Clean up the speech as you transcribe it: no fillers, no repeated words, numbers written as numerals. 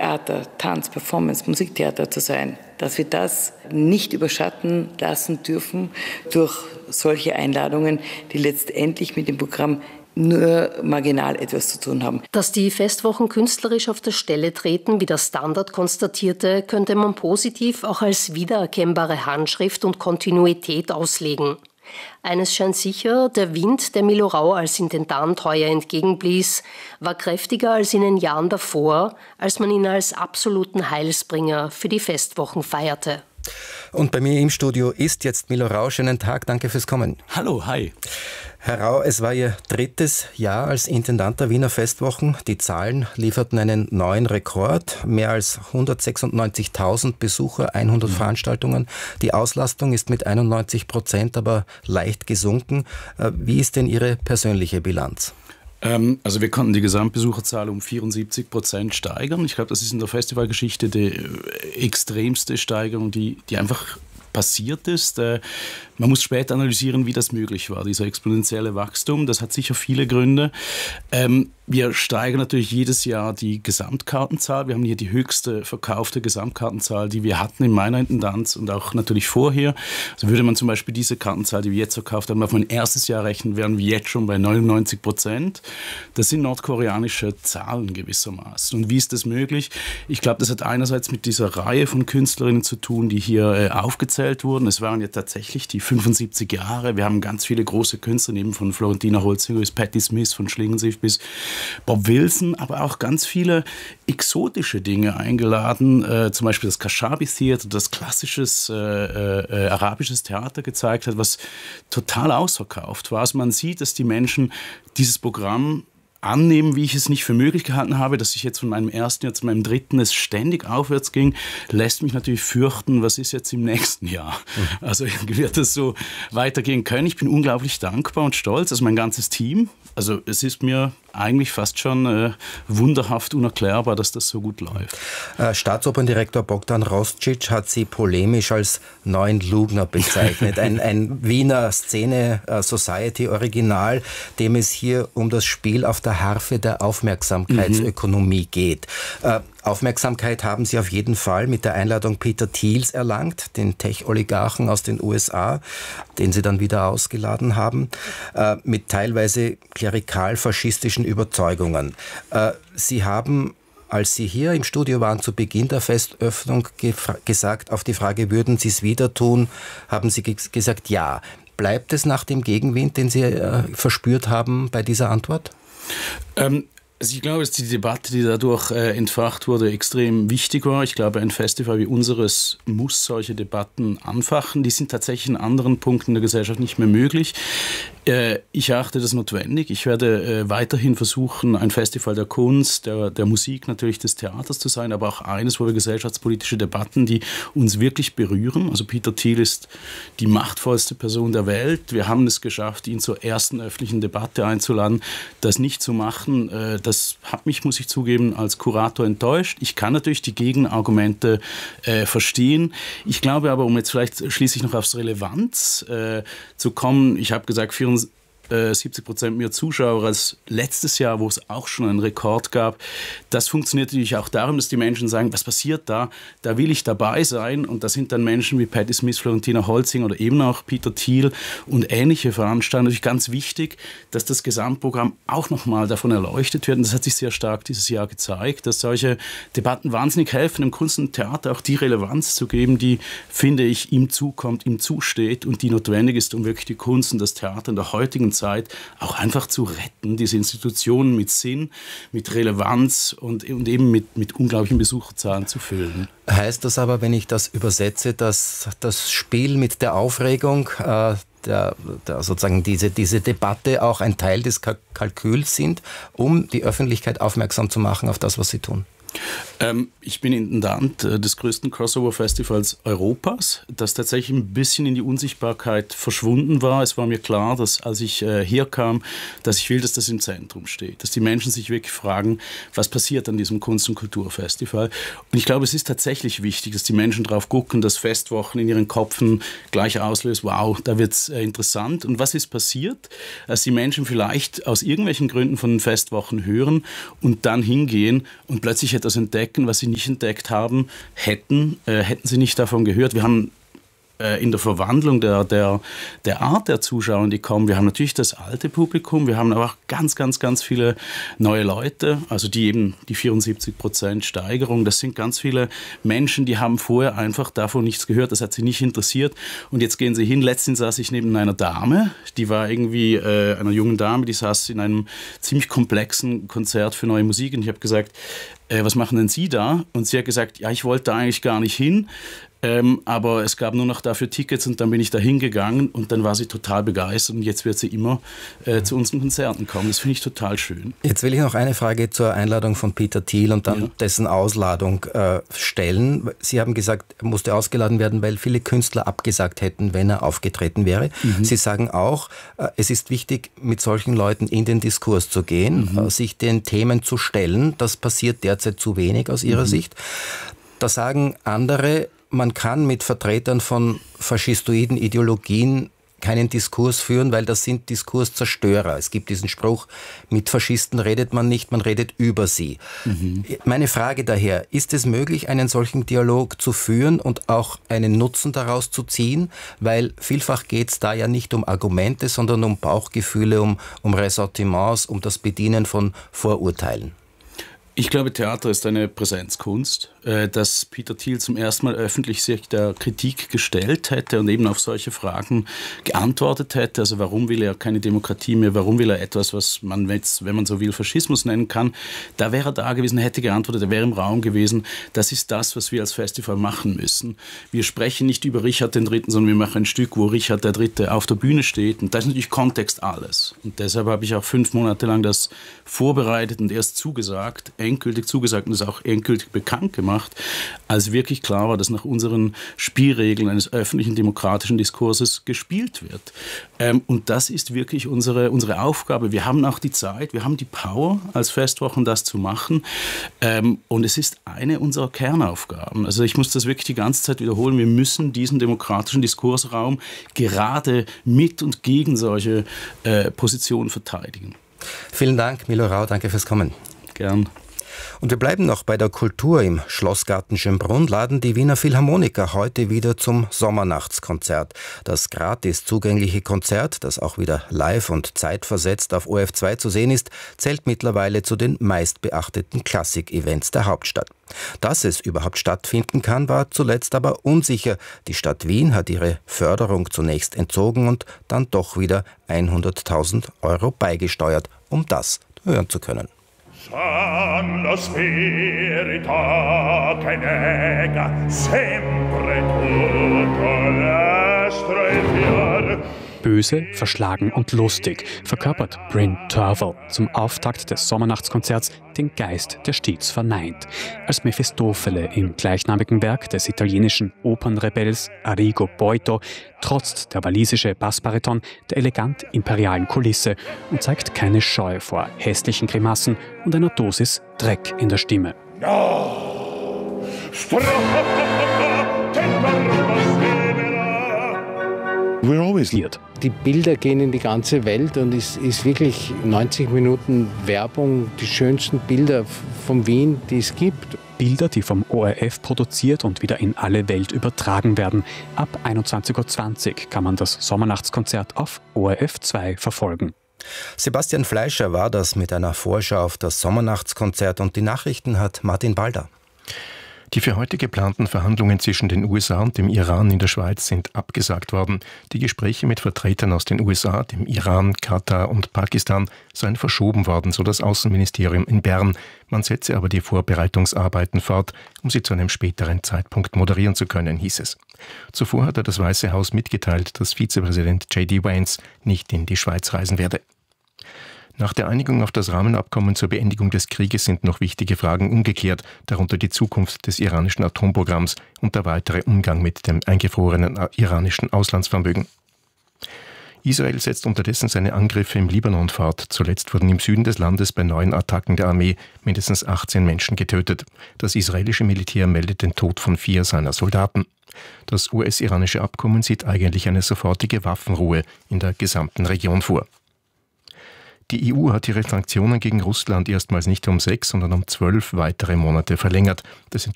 Theater, Tanz, Performance, Musiktheater zu sein, dass wir das nicht überschatten lassen dürfen durch solche Einladungen, die letztendlich mit dem Programm nur marginal etwas zu tun haben. Dass die Festwochen künstlerisch auf der Stelle treten, wie der Standard konstatierte, könnte man positiv auch als wiedererkennbare Handschrift und Kontinuität auslegen. Eines scheint sicher, der Wind, der Milo Rau als Intendant heuer entgegenblies, war kräftiger als in den Jahren davor, als man ihn als absoluten Heilsbringer für die Festwochen feierte. Und bei mir im Studio ist jetzt Milo Rau. Schönen Tag, danke fürs Kommen. Hallo, hi. Herr Rau, es war Ihr 3. Jahr als Intendant der Wiener Festwochen. Die Zahlen lieferten einen neuen Rekord. Mehr als 196.000 Besucher, 100 Veranstaltungen. Die Auslastung ist mit 91% aber leicht gesunken. Wie ist denn Ihre persönliche Bilanz? Also wir konnten die Gesamtbesucherzahl um 74% steigern. Ich glaube, das ist in der Festivalgeschichte die extremste Steigerung, die einfach passiert ist. Man muss später analysieren, wie das möglich war, dieser exponentielle Wachstum. Das hat sicher viele Gründe. Wir steigern natürlich jedes Jahr die Gesamtkartenzahl. Wir haben hier die höchste verkaufte Gesamtkartenzahl, die wir hatten in meiner Intendanz und auch natürlich vorher. Also würde man zum Beispiel diese Kartenzahl, die wir jetzt verkauft haben, auf mein erstes Jahr rechnen, wären wir jetzt schon bei 99%. Das sind nordkoreanische Zahlen gewissermaßen. Und wie ist das möglich? Ich glaube, das hat einerseits mit dieser Reihe von Künstlerinnen zu tun, die hier aufgezählt wurden. Es waren ja tatsächlich die 75 Jahre. Wir haben ganz viele große Künstler, eben von Florentina Holzinger bis Patti Smith, von Schlingensief bis Bob Wilson, aber auch ganz viele exotische Dinge eingeladen, zum Beispiel das Kashabi Theater, das klassisches arabisches Theater gezeigt hat, was total ausverkauft war. Also man sieht, dass die Menschen dieses Programm annehmen, wie ich es nicht für möglich gehalten habe, dass ich jetzt von meinem ersten Jahr zu meinem dritten es ständig aufwärts ging, lässt mich natürlich fürchten, was ist jetzt im nächsten Jahr. Also wird es so weitergehen können. Ich bin unglaublich dankbar und stolz, also mein ganzes Team. Also es ist mir eigentlich fast schon wunderhaft unerklärbar, dass das so gut läuft. Staatsoperndirektor Bogdan Roscic hat Sie polemisch als neuen Lugner bezeichnet. ein Wiener Szene-Society-Original, dem es hier um das Spiel auf der Harfe der Aufmerksamkeitsökonomie geht. Aufmerksamkeit haben Sie auf jeden Fall mit der Einladung Peter Thiels erlangt, den Tech-Oligarchen aus den USA, den Sie dann wieder ausgeladen haben, mit teilweise klerikal-faschistischen Überzeugungen. Sie haben, als Sie hier im Studio waren, zu Beginn der Festöffnung gesagt, auf die Frage, würden Sie es wieder tun, haben Sie gesagt, ja. Bleibt es nach dem Gegenwind, den Sie verspürt haben bei dieser Antwort? Also ich glaube, dass die Debatte, die dadurch entfacht wurde, extrem wichtig war. Ich glaube, ein Festival wie unseres muss solche Debatten anfachen. Die sind tatsächlich in anderen Punkten der Gesellschaft nicht mehr möglich. Ich erachte das notwendig. Ich werde weiterhin versuchen, ein Festival der Kunst, der Musik, natürlich des Theaters zu sein, aber auch eines, wo wir gesellschaftspolitische Debatten, die uns wirklich berühren. Also Peter Thiel ist die machtvollste Person der Welt. Wir haben es geschafft, ihn zur ersten öffentlichen Debatte einzuladen. Das nicht zu machen, das hat mich, muss ich zugeben, als Kurator enttäuscht. Ich kann natürlich die Gegenargumente verstehen. Ich glaube aber, um jetzt vielleicht schließlich noch aufs Relevanz zu kommen, ich habe gesagt, 70% mehr Zuschauer als letztes Jahr, wo es auch schon einen Rekord gab. Das funktioniert natürlich auch darum, dass die Menschen sagen, was passiert da? Da will ich dabei sein. Und da sind dann Menschen wie Patti Smith, Florentina Holzinger oder eben auch Peter Thiel und ähnliche Veranstalter. Natürlich ganz wichtig, dass das Gesamtprogramm auch nochmal davon erleuchtet wird. Und das hat sich sehr stark dieses Jahr gezeigt, dass solche Debatten wahnsinnig helfen, im Kunst und Theater auch die Relevanz zu geben, die, finde ich, ihm zukommt, ihm zusteht und die notwendig ist, um wirklich die Kunst und das Theater in der heutigen Zeit auch einfach zu retten, diese Institutionen mit Sinn, mit Relevanz und eben mit unglaublichen Besucherzahlen zu füllen. Heißt das aber, wenn ich das übersetze, dass das Spiel mit der Aufregung, sozusagen diese Debatte auch ein Teil des Kalküls sind, um die Öffentlichkeit aufmerksam zu machen auf das, was Sie tun? Ich bin Intendant des größten Crossover-Festivals Europas, das tatsächlich ein bisschen in die Unsichtbarkeit verschwunden war. Es war mir klar, dass als ich herkam, dass ich will, dass das im Zentrum steht, dass die Menschen sich wirklich fragen, was passiert an diesem Kunst- und Kulturfestival. Und ich glaube, es ist tatsächlich wichtig, dass die Menschen drauf gucken, dass Festwochen in ihren Köpfen gleich auslöst, wow, da wird es interessant. Und was ist passiert? Dass die Menschen vielleicht aus irgendwelchen Gründen von den Festwochen hören und dann hingehen und plötzlich etwas etwas entdecken, was sie nicht entdeckt haben, hätten sie nicht davon gehört. Wir haben in der Verwandlung der Art der Zuschauer, die kommen, wir haben natürlich das alte Publikum, wir haben aber auch ganz, ganz, ganz viele neue Leute, also die 74% Steigerung, das sind ganz viele Menschen, die haben vorher einfach davon nichts gehört, das hat sie nicht interessiert und jetzt gehen sie hin. Letztens saß ich neben einer Dame, die war irgendwie, einer jungen Dame, die saß in einem ziemlich komplexen Konzert für neue Musik und ich habe gesagt, was machen denn Sie da? Und sie hat gesagt, ja, ich wollte da eigentlich gar nicht hin, aber es gab nur noch dafür Tickets und dann bin ich da hingegangen und dann war sie total begeistert und jetzt wird sie immer zu unseren Konzerten kommen. Das finde ich total schön. Jetzt will ich noch eine Frage zur Einladung von Peter Thiel und dann dessen Ausladung stellen. Sie haben gesagt, er musste ausgeladen werden, weil viele Künstler abgesagt hätten, wenn er aufgetreten wäre. Sie sagen auch, es ist wichtig, mit solchen Leuten in den Diskurs zu gehen, sich den Themen zu stellen. Das passiert derzeit zu wenig aus Ihrer Sicht. Da sagen andere, man kann mit Vertretern von faschistoiden Ideologien keinen Diskurs führen, weil das sind Diskurszerstörer. Es gibt diesen Spruch, mit Faschisten redet man nicht, man redet über sie. Meine Frage daher, ist es möglich, einen solchen Dialog zu führen und auch einen Nutzen daraus zu ziehen? Weil vielfach geht es da ja nicht um Argumente, sondern um Bauchgefühle, um Ressentiments, um das Bedienen von Vorurteilen. Ich glaube, Theater ist eine Präsenzkunst, dass Peter Thiel zum ersten Mal öffentlich sich der Kritik gestellt hätte und eben auf solche Fragen geantwortet hätte. Also warum will er keine Demokratie mehr, warum will er etwas, was man jetzt, wenn man so will, Faschismus nennen kann. Da wäre er da gewesen, hätte geantwortet, er wäre im Raum gewesen. Das ist das, was wir als Festival machen müssen. Wir sprechen nicht über Richard III., sondern wir machen ein Stück, wo Richard III. Auf der Bühne steht. Und da ist natürlich Kontext alles. Und deshalb habe ich auch 5 Monate lang das vorbereitet und erst zugesagt, endgültig zugesagt und das auch endgültig bekannt gemacht, als wirklich klar war, dass nach unseren Spielregeln eines öffentlichen demokratischen Diskurses gespielt wird. Und das ist wirklich unsere Aufgabe. Wir haben auch die Zeit, wir haben die Power als Festwochen, das zu machen. Und es ist eine unserer Kernaufgaben. Also ich muss das wirklich die ganze Zeit wiederholen. Wir müssen diesen demokratischen Diskursraum gerade mit und gegen solche Positionen verteidigen. Vielen Dank, Milo Rau, danke fürs Kommen. Gern. Und wir bleiben noch bei der Kultur im Schlossgarten Schönbrunn, laden die Wiener Philharmoniker heute wieder zum Sommernachtskonzert. Das gratis zugängliche Konzert, das auch wieder live und zeitversetzt auf ORF2 zu sehen ist, zählt mittlerweile zu den meistbeachteten Klassik-Events der Hauptstadt. Dass es überhaupt stattfinden kann, war zuletzt aber unsicher. Die Stadt Wien hat ihre Förderung zunächst entzogen und dann doch wieder 100.000 € beigesteuert, um das hören zu können. Sanno spirito che nega sempre tutto l'astro e fior. Böse, verschlagen und lustig verkörpert Bryn Terfel zum Auftakt des Sommernachtskonzerts den Geist, der stets verneint. Als Mefistofele im gleichnamigen Werk des italienischen Opernrebells Arrigo Boito trotzt der walisische Bassbariton der elegant imperialen Kulisse und zeigt keine Scheu vor hässlichen Grimassen und einer Dosis Dreck in der Stimme. Die Bilder gehen in die ganze Welt und es ist wirklich 90 Minuten Werbung, die schönsten Bilder von Wien, die es gibt. Bilder, die vom ORF produziert und wieder in alle Welt übertragen werden. Ab 21.20 Uhr kann man das Sommernachtskonzert auf ORF2 verfolgen. Sebastian Fleischer war das mit einer Vorschau auf das Sommernachtskonzert und die Nachrichten hat Martin Balder. Die für heute geplanten Verhandlungen zwischen den USA und dem Iran in der Schweiz sind abgesagt worden. Die Gespräche mit Vertretern aus den USA, dem Iran, Katar und Pakistan seien verschoben worden, so das Außenministerium in Bern. Man setze aber die Vorbereitungsarbeiten fort, um sie zu einem späteren Zeitpunkt moderieren zu können, hieß es. Zuvor hatte das Weiße Haus mitgeteilt, dass Vizepräsident J.D. Vance nicht in die Schweiz reisen werde. Nach der Einigung auf das Rahmenabkommen zur Beendigung des Krieges sind noch wichtige Fragen ungeklärt, darunter die Zukunft des iranischen Atomprogramms und der weitere Umgang mit dem eingefrorenen iranischen Auslandsvermögen. Israel setzt unterdessen seine Angriffe im Libanon fort. Zuletzt wurden im Süden des Landes bei neuen Attacken der Armee mindestens 18 Menschen getötet. Das israelische Militär meldet den Tod von 4 seiner Soldaten. Das US-iranische Abkommen sieht eigentlich eine sofortige Waffenruhe in der gesamten Region vor. Die EU hat ihre Sanktionen gegen Russland erstmals nicht um 6, sondern um 12 weitere Monate verlängert. Das sind